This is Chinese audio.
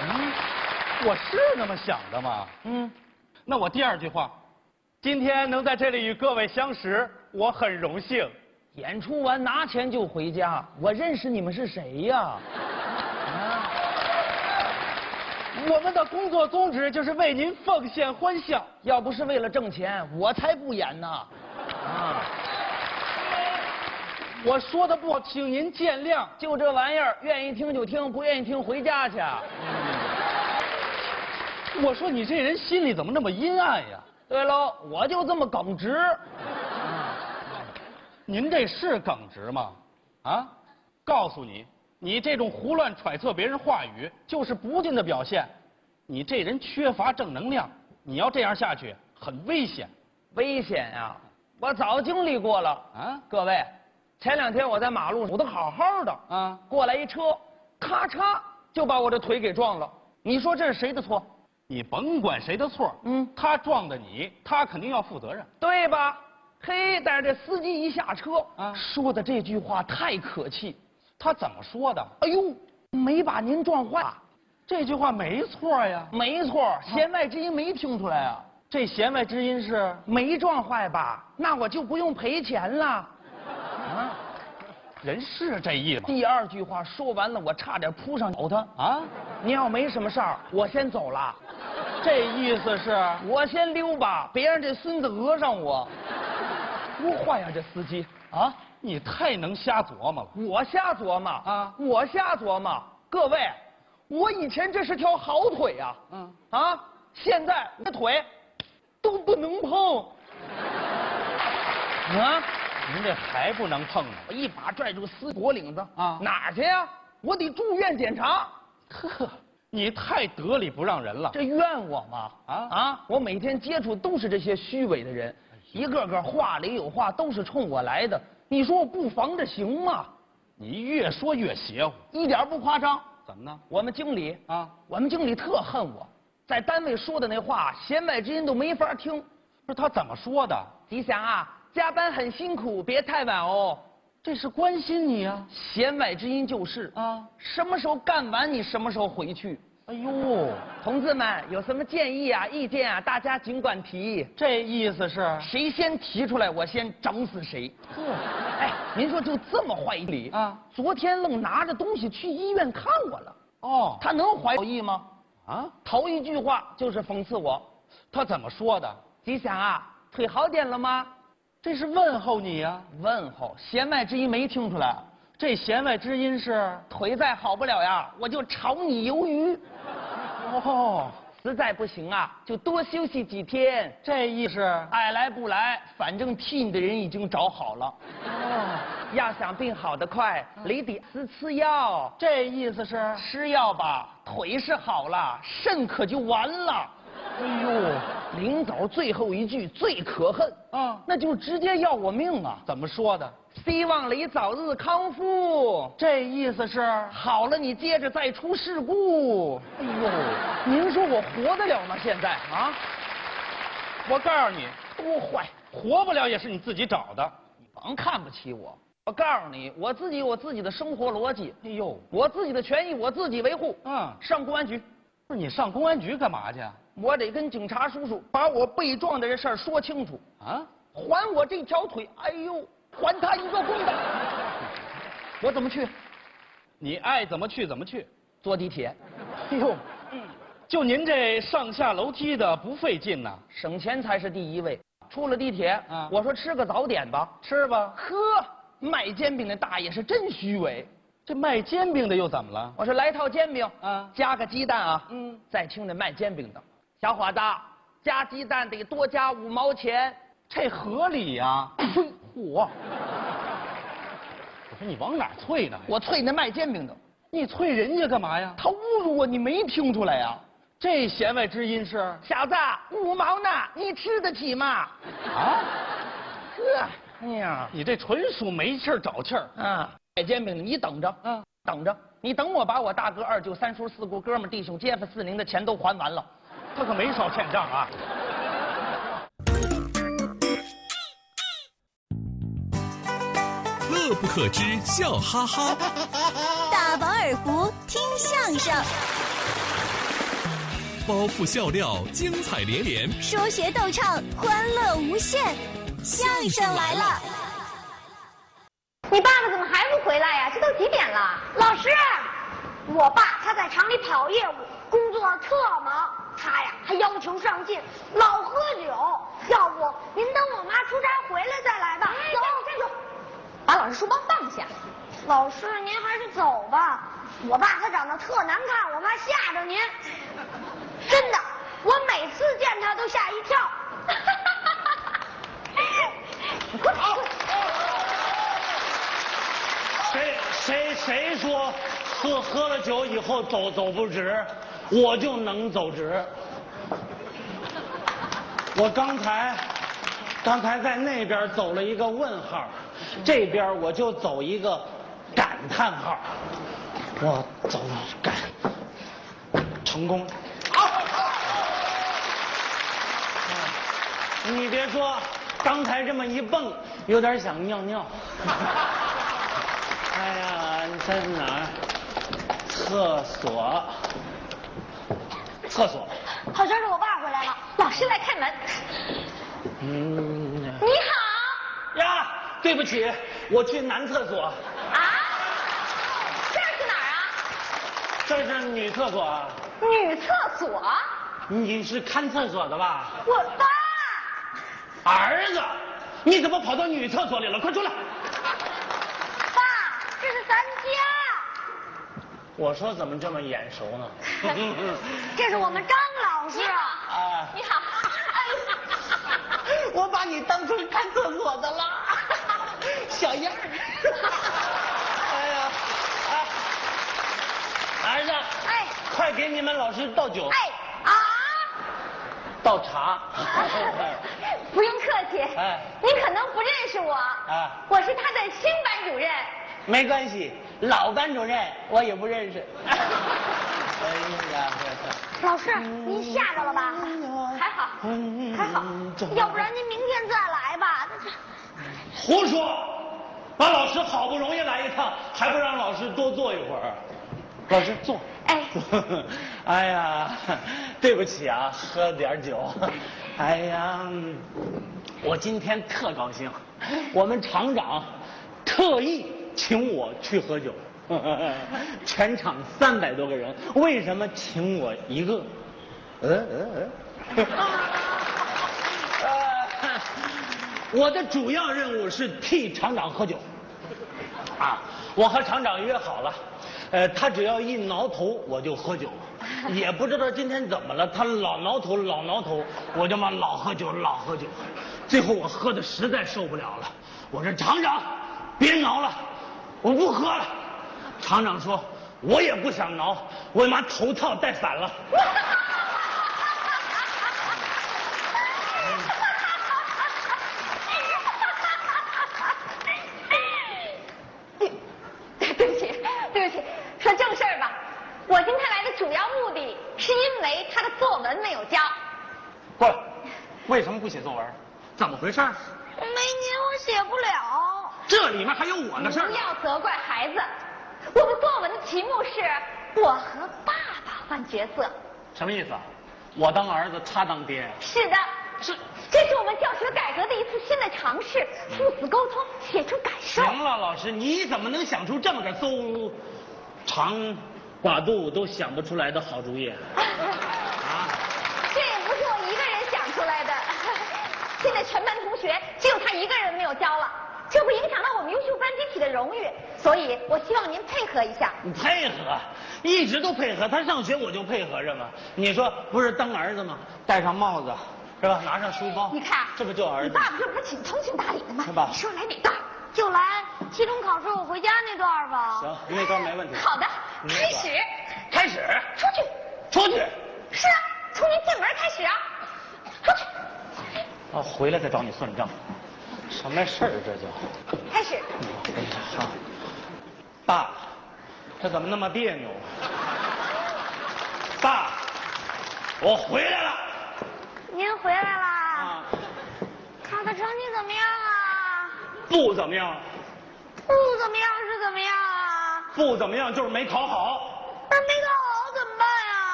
我是那么想的吗？那我第二句话，今天能在这里与各位相识，我很荣幸。 演出完拿钱就回家，我认识你们是谁呀？ 我们的工作宗旨就是为您奉献欢笑， 要不是为了挣钱，我才不演呢。 我说的不好，请您见谅。 就这玩意儿，愿意听就听，不愿意听回家去。 我说你这人心里怎么那么阴暗呀？ 对喽，我就这么耿直。 您这是耿直吗？啊，告诉你，你这种胡乱揣测别人话语，就是不敬的表现。你这人缺乏正能量，你要这样下去，很危险。 危险呀！我早经历过了啊！各位，前2天我在马路上走得好好的啊，过来一车，咔嚓就把我的腿给撞了。你说这是谁的错？ 你甭管谁的错，他撞的你，他肯定要负责任， 对吧？嘿，但是这司机一下车啊，说的这句话太可气。 他怎么说的？ 哎呦，没把您撞坏。 这句话没错呀。 没错，弦外之音没听出来啊。 这弦外之音是没撞坏吧？那我就不用赔钱了。啊， 人是这意思。 第2句话说完了，我差点扑上咬他啊！你要没什么事儿，我先走了。 这意思是我先溜吧，别让这孙子讹上我。多坏呀，这司机啊！ 你太能瞎琢磨了。 我瞎琢磨啊！我瞎琢磨。各位，我以前这是条好腿呀，现在我的腿都不能碰。啊！ 您这还不能碰呢？ 我一把拽住司机脖领子啊！哪儿去呀？我得住院检查。 呵，你太得理不让人了。 这怨我吗？我每天接触都是这些虚伪的人，一个个话里有话，都是冲我来的。你说我不防着行吗？ 你越说越邪乎， 一点不夸张。 怎么呢？ 我们经理特恨我，在单位说的那话，弦外之音都没法听。 不是他怎么说的？ 吉祥啊，加班很辛苦，别太晚哦。 这是关心你啊。 弦外之音就是什么时候干完你什么时候回去。 哎呦， 同志们有什么建议啊、意见啊，大家尽管提。 这意思是谁先提出来，我先整死谁。哎，您说就这么坏一理啊？昨天愣拿着东西去医院看我了。哦，他能怀好意吗？头一句话就是讽刺我。 他怎么说的？ 吉祥啊，腿好点了吗？ 这是问候你呀。 问候，弦外之音没听出来。 这弦外之音是腿再好不了呀，我就炒你鱿鱼。 哦， 实在不行啊，就多休息几天。 这意思爱来不来，反正替你的人已经找好了。要想病好得快，你得吃药。 这意思是吃药吧，腿是好了，肾可就完了。 哎呦， 临走最后一句最可恨那就直接要我命啊！ 怎么说的？ 希望你早日康复。 这意思是好了，你接着再出事故。哎呦，您说我活得了吗？现在啊？ 我告诉你， 多坏， 活不了也是你自己找的。 你甭看不起我。我告诉你，我自己有我自己的生活逻辑。 哎呦， 我自己的权益我自己维护。上公安局。 不是你上公安局干嘛去？ 我得跟警察叔叔把我被撞的这事儿说清楚还我这条腿，哎呦，还他一个公道。我怎么去？ 你爱怎么去怎么去。 坐地铁。 哎呦，就您这上下楼梯的不费劲呐， 省钱才是第一位。出了地铁我说吃个早点吧， 吃吧。 呵，卖煎饼的大爷是真虚伪。 这卖煎饼的又怎么了？ 我说来套煎饼加个鸡蛋再听那卖煎饼的，小伙子，加鸡蛋得多加5毛钱， 这合理呀。 嚯！我说你往哪啐呢？ 我啐那卖煎饼的。 你啐人家干嘛呀？ 他侮辱我，你没听出来呀？ 这弦外之音是小子，5毛呢，你吃得起吗？呵，哎呀， 你这纯属没气儿找气儿卖煎饼的，你等着，等着，你等我把我大哥、二舅、三叔、四姑、哥们、弟兄、街坊、四邻的钱都还完了， 他可没少欠账啊。 乐不可支，笑哈哈。 大饱耳福，听相声。 包袱笑料，精彩连连； 说学逗唱，欢乐无限。相声来了！ 你爸爸怎么还不回来呀？这都几点了？老师，我爸他在厂里跑业务，工作特忙，他呀还要求上进，老喝酒。要不您等我妈出差回来再来吧。走，站住！ 把老师书包放下。 老师，您还是走吧。我爸他长得特难看，我怕吓着您。真的，我每次见他都吓一跳。 谁说喝了酒以后走不直，我就能走直。我刚才在那边走了一个问号，这边我就走一个感叹号。我走感成功。你别说，刚才这么一蹦，有点想尿尿。哎呀，你在哪儿？厕所。 好像是我爸回来了， 老师来开门。 你好。 呀，对不起，我去男厕所。 啊？这是哪儿啊？ 这是女厕所啊。 女厕所？ 你是看厕所的吧？ 我爸。 儿子，你怎么跑到女厕所里了？快出来！ 爸，这是咱家。 我说怎么这么眼熟呢？ 这是我们张老师。 啊， 你好。 我把你当成看厕所的了，小样儿。哎呀，儿子， 哎， 快给你们老师倒酒。 哎啊， 倒茶。 不用客气。 哎， 您可能不认识我。 啊， 我是他的新班主任。 没关系，老班主任我也不认识。哎呀， 老师，您吓着了吧？还好，还好，要不然您明天再来吧。 胡说！把老师好不容易来一趟，还不让老师多坐一会儿？老师坐。 哎， 哎呀，对不起啊，喝点酒。哎呀，我今天特高兴，我们厂长特意请我去喝酒。全场300多个人，为什么请我一个？我的主要任务是替厂长喝酒。啊，我和厂长约好了，他只要一挠头我就喝酒，也不知道今天怎么了，他老挠头，我就嘛老喝酒。最后我喝的实在受不了了，我说厂长，别挠了，我不喝了。厂长说，我也不想挠，我把头套戴反了。 对不起，说正事儿吧。我今天来的主要目的是因为他的作文没有交。 不，为什么不写作文？怎么回事？ 没您我写不了。 这里面还有我的事儿。 不要责怪孩子。我的作文的题目是我和爸爸换角色。 什么意思啊？我当儿子，他当爹。 是的，这是我们教学改革的一次新的尝试，父子沟通，写出感受。 行了，老师，你怎么能想出这么个邹长寡肚都想不出来的好主意？啊？ 这也不是我一个人想出来的，现在全班同学只有他一个人没有交了，这会影响到我们优秀班集体的荣誉，所以我希望您配合一下。 你配合，一直都配合，他上学我就配合着嘛。你说不是当儿子吗？戴上帽子，是吧？拿上书包， 你看， 这不就儿子？ 你爸爸这不是挺通情达理的吗？ 是吧？ 你说来哪段？就来期中考试我回家那段吧。 行，那段没问题。 好的，开始。 开始。 出去。 出去。 是啊，从您进门开始啊。出去。 啊，回来再找你算账。什么事儿这就？ 开始。 好。爸，这怎么那么别扭？爸，我回来了。 您回来啦？ 啊。 考的成绩怎么样啊？ 不怎么样。 不怎么样是怎么样啊？ 不怎么样就是没考好。 没考